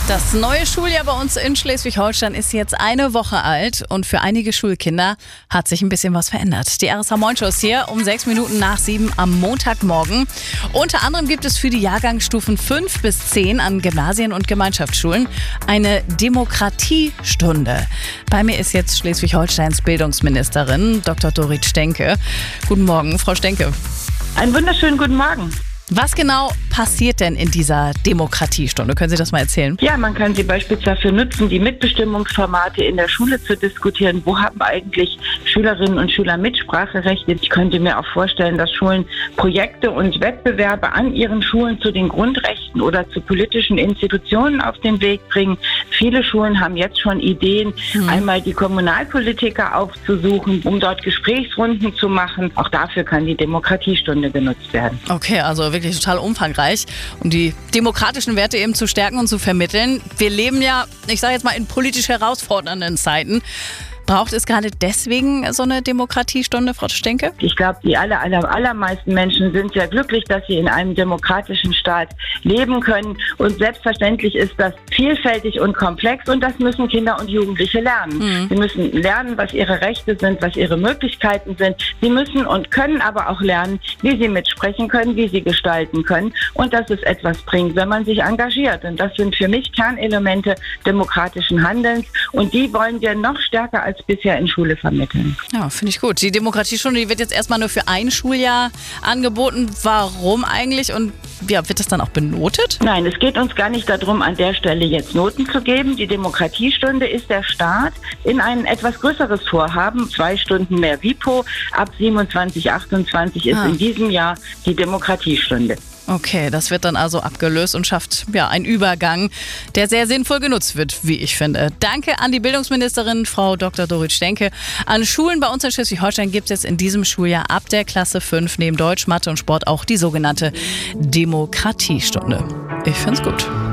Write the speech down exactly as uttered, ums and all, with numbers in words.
Das neue Schuljahr bei uns in Schleswig-Holstein ist jetzt eine Woche alt und für einige Schulkinder hat sich ein bisschen was verändert. Die R S H-Moin-Show ist hier um sechs Minuten nach sieben am Montagmorgen. Unter anderem gibt es für die Jahrgangsstufen fünf bis zehn an Gymnasien und Gemeinschaftsschulen eine Demokratiestunde. Bei mir ist jetzt Schleswig-Holsteins Bildungsministerin Doktor Dorit Stenke. Guten Morgen, Frau Stenke. Einen wunderschönen guten Morgen. Was genau passiert denn in dieser Demokratiestunde? Können Sie das mal erzählen? Ja, man kann sie beispielsweise dafür nutzen, die Mitbestimmungsformate in der Schule zu diskutieren. Wo haben eigentlich Schülerinnen und Schüler Mitspracherechte? Ich könnte mir auch vorstellen, dass Schulen Projekte und Wettbewerbe an ihren Schulen zu den Grundrechten oder zu politischen Institutionen auf den Weg bringen. Viele Schulen haben jetzt schon Ideen, hm. einmal die Kommunalpolitiker aufzusuchen, um dort Gesprächsrunden zu machen. Auch dafür kann die Demokratiestunde genutzt werden. Okay, also wirklich total umfangreich, um die demokratischen Werte eben zu stärken und zu vermitteln. Wir leben ja, ich sage jetzt mal, in politisch herausfordernden Zeiten. Braucht es gerade deswegen so eine Demokratiestunde, Frau Stenke? Ich glaube, die aller, aller, allermeisten Menschen sind sehr glücklich, dass sie in einem demokratischen Staat leben können. Und selbstverständlich ist das vielfältig und komplex und das müssen Kinder und Jugendliche lernen. Mhm. Sie müssen lernen, was ihre Rechte sind, was ihre Möglichkeiten sind. Sie müssen und können aber auch lernen, wie sie mitsprechen können, wie sie gestalten können und dass es etwas bringt, wenn man sich engagiert. Und das sind für mich Kernelemente demokratischen Handelns und die wollen wir noch stärker als bisher in Schule vermitteln. Ja, finde ich gut. Die Demokratiestunde, die wird jetzt erstmal nur für ein Schuljahr angeboten. Warum eigentlich? Und ja, wird das dann auch benotet? Nein, es geht uns gar nicht darum, an der Stelle jetzt Noten zu geben. Die Demokratiestunde ist der Start in ein etwas größeres Vorhaben. Zwei Stunden mehr WIPO. Ab siebenundzwanzig, achtundzwanzig ist ah. in diesem Jahr die Demokratiestunde. Okay, das wird dann also abgelöst und schafft ja einen Übergang, der sehr sinnvoll genutzt wird, wie ich finde. Danke an die Bildungsministerin, Frau Doktor Dorit Stenke. An Schulen bei uns in Schleswig-Holstein gibt es in diesem Schuljahr ab der Klasse fünf neben Deutsch, Mathe und Sport auch die sogenannte Demokratiestunde. Ich find's gut.